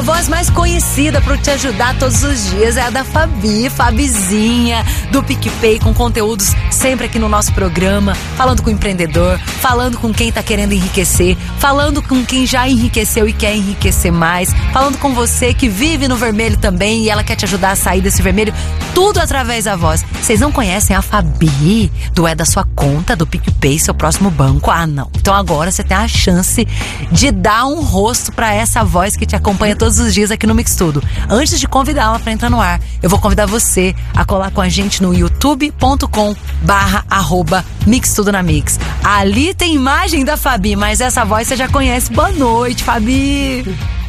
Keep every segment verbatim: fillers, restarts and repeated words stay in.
voz mais conhecida para te ajudar todos os dias é a da Fabi, Fabizinha, do PicPay, com conteúdos sempre aqui no nosso programa, falando com o empreendedor, falando com quem tá querendo enriquecer, falando com quem já enriqueceu e quer enriquecer mais, falando com você que vive no vermelho também e ela quer te ajudar a sair desse vermelho, tudo através da voz. Vocês não conhecem a Fabi do É da Sua Conta, do PicPay, seu próximo banco? Ah, não. Então agora você tem a chance de dar um rosto pra essa voz que te acompanha todos os dias aqui no Mix Tudo. Antes de convidá-la pra entrar no ar, eu vou convidar você a colar com a gente no youtube ponto com barra arroba Mix Tudo na Mix. Ali tem imagem da Fabi, mas essa voz você já conhece. Boa noite, Fabi!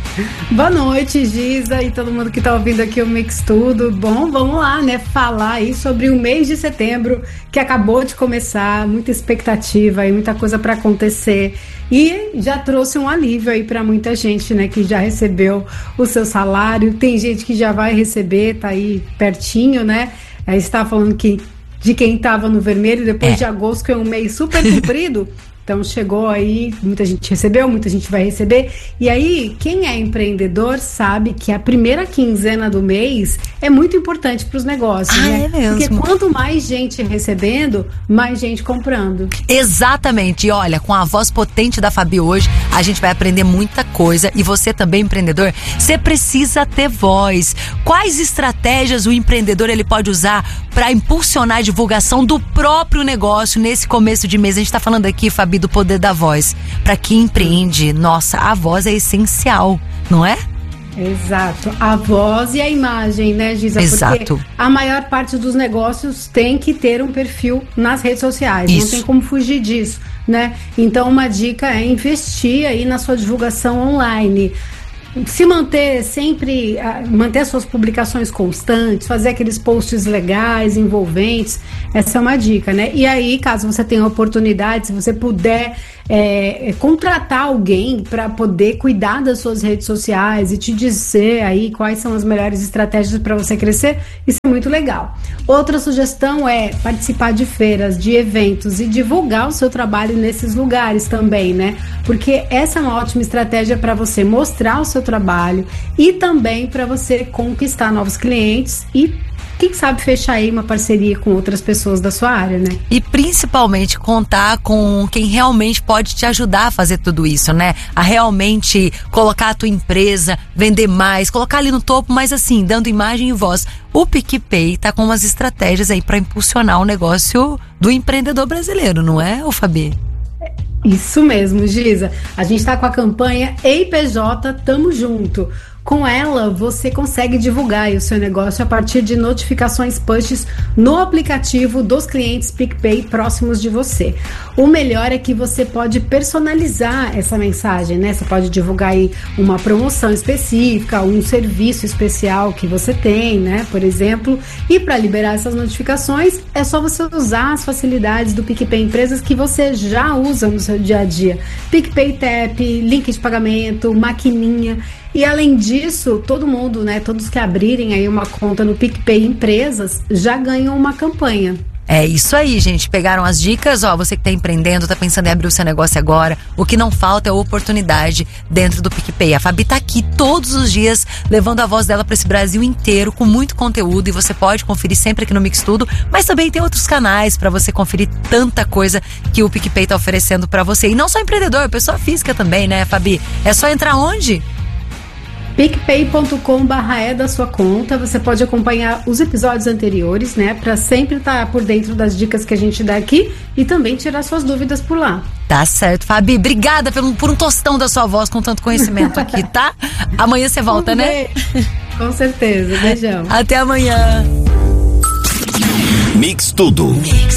Boa noite, Giza, e todo mundo que tá ouvindo aqui o Mix Tudo. Bom, vamos lá, né, falar aí sobre o mês de setembro que acabou de começar, muita expectativa e muita coisa para acontecer. E já trouxe um alívio aí para muita gente, né, que já recebeu o seu salário. Tem gente que já vai receber, tá aí pertinho, né? Aí está falando que de quem estava no vermelho depois é. de agosto, que é um mês super comprido. Então chegou aí, muita gente recebeu, muita gente vai receber. E aí, quem é empreendedor sabe que a primeira quinzena do mês é muito importante para os negócios, ah, né? É mesmo? Porque quanto mais gente recebendo, mais gente comprando. Exatamente. E olha, com a voz potente da Fabi hoje, a gente vai aprender muita coisa. E você também, empreendedor, você precisa ter voz. Quais estratégias o empreendedor ele pode usar para impulsionar a divulgação do próprio negócio nesse começo de mês? A gente está falando aqui, Fabi, do poder da voz. Para quem empreende, nossa, a voz é essencial, não é? Exato, a voz e a imagem, né, Giza? Exato. Porque a maior parte dos negócios tem que ter um perfil nas redes sociais, Isso. Não tem como fugir disso, né? Então uma dica é investir aí na sua divulgação online. Se manter sempre, manter as suas publicações constantes, fazer aqueles posts legais, envolventes, essa é uma dica, né? E aí, caso você tenha oportunidade, se você puder é, contratar alguém para poder cuidar das suas redes sociais e te dizer aí quais são as melhores estratégias para você crescer, isso é muito legal. Outra sugestão é participar de feiras, de eventos e divulgar o seu trabalho nesses lugares também, né? Porque essa é uma ótima estratégia para você mostrar o seu trabalho e também para você conquistar novos clientes e, quem sabe, fechar aí uma parceria com outras pessoas da sua área, né? E principalmente contar com quem realmente pode te ajudar a fazer tudo isso, né? A realmente colocar a tua empresa, vender mais, colocar ali no topo, mas assim, dando imagem e voz. O PicPay tá com umas estratégias aí para impulsionar o negócio do empreendedor brasileiro, não é, ô Fabi? Isso mesmo, Giza. A gente tá com a campanha Ei P J, tamo junto. Com ela, você consegue divulgar o seu negócio a partir de notificações pushes no aplicativo dos clientes PicPay próximos de você. O melhor é que você pode personalizar essa mensagem, né? Você pode divulgar aí uma promoção específica, um serviço especial que você tem, né? Por exemplo, e para liberar essas notificações, é só você usar as facilidades do PicPay Empresas que você já usa no seu dia a dia. PicPay Tap, link de pagamento, maquininha. E além disso, todo mundo, né, todos que abrirem aí uma conta no PicPay Empresas já ganham uma campanha. É isso aí, gente. Pegaram as dicas, ó, você que tá empreendendo, tá pensando em abrir o seu negócio agora, o que não falta é oportunidade dentro do PicPay. A Fabi tá aqui todos os dias, levando a voz dela pra esse Brasil inteiro, com muito conteúdo, e você pode conferir sempre aqui no Mix Tudo, mas também tem outros canais pra você conferir tanta coisa que o PicPay tá oferecendo pra você. E não só empreendedor, pessoa física também, né, Fabi? É só entrar onde? PicPay ponto com barra é da sua conta. Você pode acompanhar os episódios anteriores, né? Pra sempre estar por dentro das dicas que a gente dá aqui e também tirar suas dúvidas por lá. Tá certo, Fabi. Obrigada por um, por um tostão da sua voz com tanto conhecimento aqui, tá? Amanhã você volta, um né? Com certeza. Beijão. Até amanhã. Mix Tudo. Mix.